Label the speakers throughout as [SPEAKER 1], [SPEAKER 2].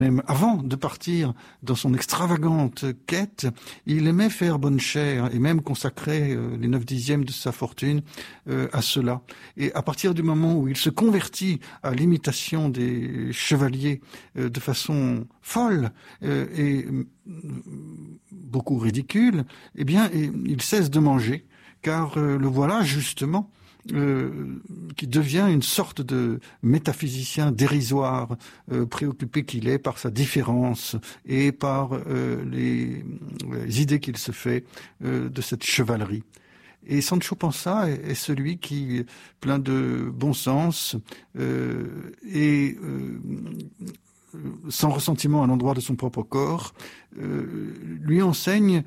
[SPEAKER 1] Même avant de partir dans son extravagante quête, il aimait faire bonne chère et même consacrer les 9/10 de sa fortune à cela. Et à partir du moment où il se convertit à l'imitation des chevaliers de façon folle et beaucoup ridicule, eh bien, il cesse de manger, car le voilà justement qui devient une sorte de métaphysicien dérisoire, préoccupé qu'il est par sa différence et par les idées qu'il se fait de cette chevalerie. Et Sancho Panza est celui qui, plein de bon sens et sans ressentiment à l'endroit de son propre corps, lui enseigne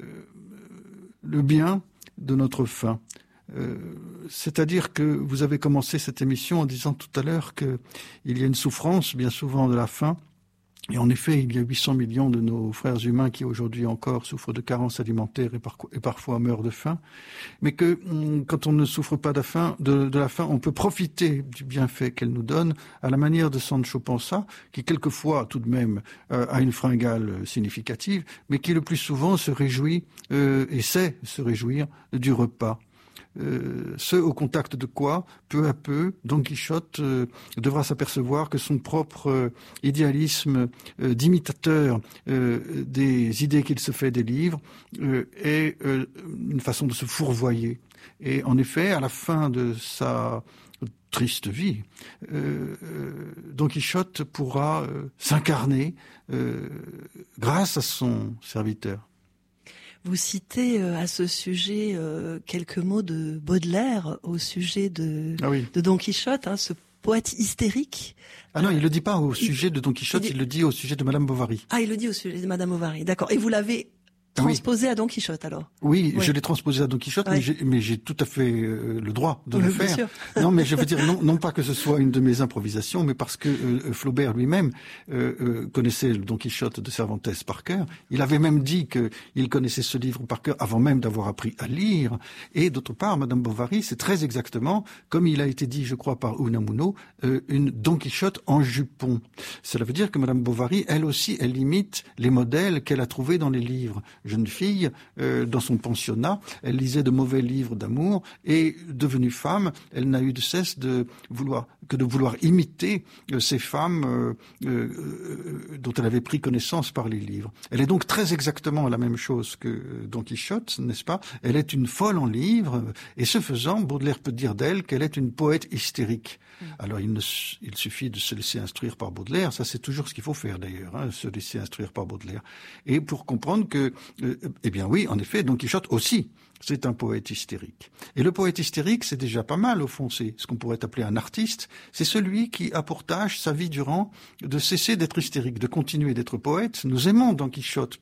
[SPEAKER 1] le bien de notre faim. C'est-à-dire que vous avez commencé cette émission en disant tout à l'heure qu'il y a une souffrance bien souvent de la faim. Et en effet, il y a 800 millions de nos frères humains qui aujourd'hui encore souffrent de carences alimentaires et parfois meurent de faim. Mais que quand on ne souffre pas de la faim, on peut profiter du bienfait qu'elle nous donne à la manière de Sancho Panza, qui quelquefois tout de même a une fringale significative, mais qui le plus souvent se réjouit et sait se réjouir du repas. Ce au contact de quoi, peu à peu, Don Quichotte devra s'apercevoir que son propre idéalisme d'imitateur des idées qu'il se fait des livres est une façon de se fourvoyer. Et en effet, à la fin de sa triste vie, Don Quichotte pourra s'incarner grâce à son serviteur.
[SPEAKER 2] Vous citez à ce sujet quelques mots de Baudelaire au sujet de Don Quichotte, ce poète hystérique.
[SPEAKER 1] Ah non, il le dit pas au sujet de Don Quichotte, il le dit au sujet de Madame Bovary.
[SPEAKER 2] Ah, il le dit au sujet de Madame Bovary, d'accord. Et vous l'avez transposé à Don Quichotte alors?
[SPEAKER 1] Oui, je l'ai transposé à Don Quichotte, mais j'ai tout à fait le droit de le faire. Sûr. Non, mais je veux dire, non pas que ce soit une de mes improvisations, mais parce que Flaubert lui-même connaissait le Don Quichotte de Cervantes par cœur. Il avait même dit qu'il connaissait ce livre par cœur avant même d'avoir appris à lire. Et d'autre part, Madame Bovary, c'est très exactement, comme il a été dit, je crois, par Unamuno, une Don Quichotte en jupon. Cela veut dire que Madame Bovary, elle aussi, elle imite les modèles qu'elle a trouvés dans les livres. Jeune fille, dans son pensionnat, elle lisait de mauvais livres d'amour et devenue femme, elle n'a eu de cesse de vouloir imiter ces femmes dont elle avait pris connaissance par les livres. Elle est donc très exactement la même chose que Don Quichotte, n'est-ce pas? Elle est une folle en livres et ce faisant, Baudelaire peut dire d'elle qu'elle est une poète hystérique. Alors il suffit de se laisser instruire par Baudelaire, ça c'est toujours ce qu'il faut faire d'ailleurs, se laisser instruire par Baudelaire. Et pour comprendre que, eh bien oui, en effet, Don Quichotte aussi, c'est un poète hystérique. Et le poète hystérique, c'est déjà pas mal au fond, c'est ce qu'on pourrait appeler un artiste, c'est celui qui a pour tâche, sa vie durant, de cesser d'être hystérique, de continuer d'être poète. Nous aimons Don Quichotte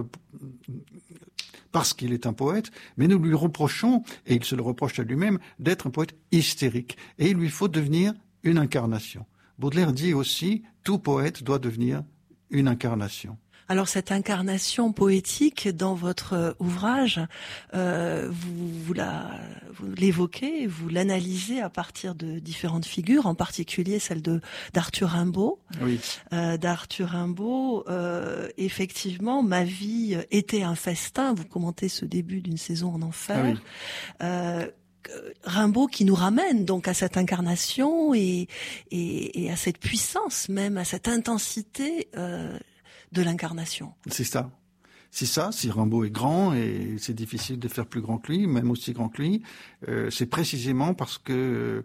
[SPEAKER 1] parce qu'il est un poète, mais nous lui reprochons, et il se le reproche à lui-même, d'être un poète hystérique. Et il lui faut devenir une incarnation. Baudelaire dit aussi, tout poète doit devenir une incarnation.
[SPEAKER 2] Alors cette incarnation poétique dans votre ouvrage, vous l'évoquez, vous l'analysez à partir de différentes figures, en particulier celle d'Arthur Rimbaud.
[SPEAKER 1] Oui.
[SPEAKER 2] D'Arthur Rimbaud, effectivement, ma vie était un festin. Vous commentez ce début d'une saison en enfer. Ah oui. Rimbaud qui nous ramène donc à cette incarnation et à cette puissance même, à cette intensité de l'incarnation.
[SPEAKER 1] C'est ça. Si Rimbaud est grand, et c'est difficile de faire plus grand que lui, même aussi grand que lui, c'est précisément parce que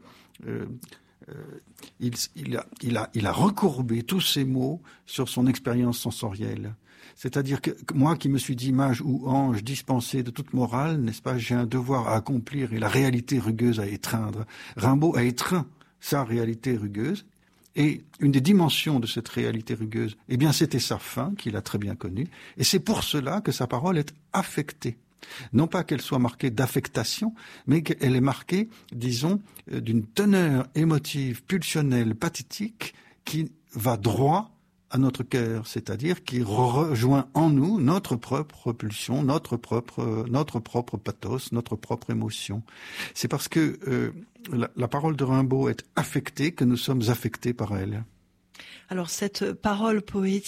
[SPEAKER 1] il a recourbé tous ces mots sur son expérience sensorielle. C'est-à-dire que moi qui me suis dit mage ou ange dispensé de toute morale, n'est-ce pas, j'ai un devoir à accomplir et la réalité rugueuse à étreindre. Rimbaud a étreint sa réalité rugueuse. Et une des dimensions de cette réalité rugueuse, eh bien, c'était sa faim, qu'il a très bien connue. Et c'est pour cela que sa parole est affectée. Non pas qu'elle soit marquée d'affectation, mais qu'elle est marquée, disons, d'une teneur émotive, pulsionnelle, pathétique, qui va droit à notre cœur, c'est-à-dire qui rejoint en nous notre propre pulsion, notre propre pathos, notre propre émotion. C'est parce que la parole de Rimbaud est affectée que nous sommes affectés par elle.
[SPEAKER 2] Alors cette parole poétique,